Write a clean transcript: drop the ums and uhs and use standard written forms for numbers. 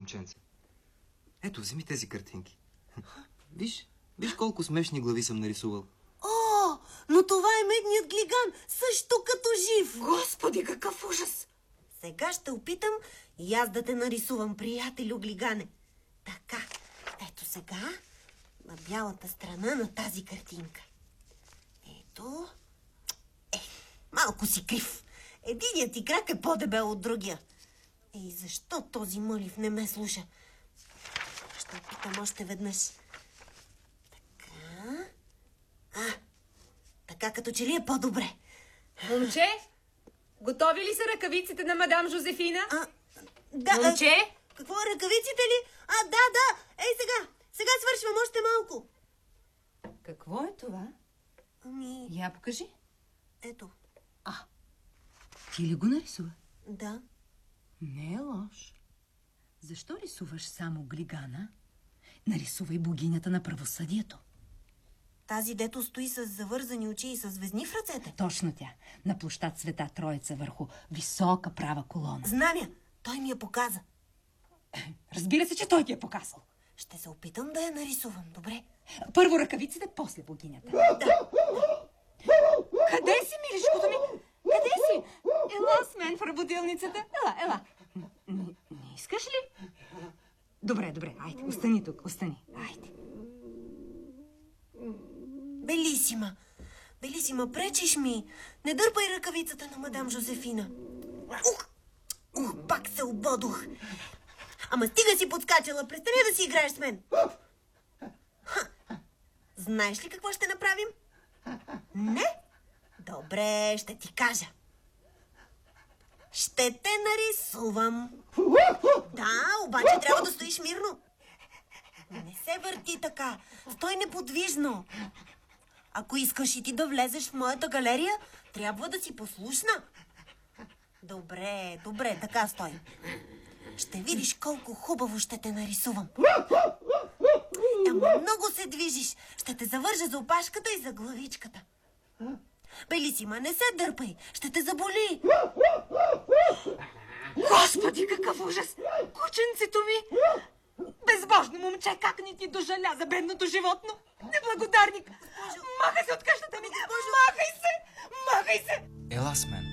момченце. Ето, вземи тези картинки. Виж колко смешни глави съм нарисувал. О, но това е медният глиган, също като жив. Господи, какъв ужас! Сега ще опитам и аз да те нарисувам, приятелю глигане. Така, ето сега на бялата страна на тази картинка. Ето. Малко си крив. Единият ти крак е по-дебел от другия. Защо този мълив не ме слуша? Ще опитам още веднъж. Така. Така като че ли е по-добре. Момче, готови ли са ръкавиците на мадам Жозефина? Да. Момче? Какво, ръкавиците ли? Да. Сега свършвам още малко. Какво е това? Я покажи. Ето. Ти ли го нарисува? Да. Не е лош. Защо рисуваш само глигана? Нарисувай богинята на правосъдието. Тази, дето стои с завързани очи и с звезни в ръцете. Точно тя. На площад Света Троица върху висока права колона. Знам я. Той ми я показа. Разбира се, че той ти е показал. Ще се опитам да я нарисувам, добре? Първо ръкавиците, после богинята. Да. Къде си, миличкото ми? Къде си? Ела с мен в работилницата. Ела. Не искаш ли? Добре. Айде, остани тук, остани. Айде. Белисима, пречиш ми. Не дърпай ръкавицата на мадам Жозефина. Пак се ободох. Ама стига си подскачала, престани да си играеш с мен. Знаеш ли какво ще направим? Не? Добре, ще ти кажа. Ще те нарисувам. Да, обаче трябва да стоиш мирно. Не се върти така. Стой неподвижно. Ако искаш и ти да влезеш в моята галерия, трябва да си послушна. Добре, така стой. Ще видиш колко хубаво ще те нарисувам. Ама много се движиш. Ще те завържа за опашката и за главичката. Белисима, не се дърпай. Ще те заболи. Господи, какъв ужас! Кученцето ми! Безбожно момче, как ни ти дожаля за бедното животно? Неблагодарник! Махай се от къщата ми! Махай се! Ела с мен.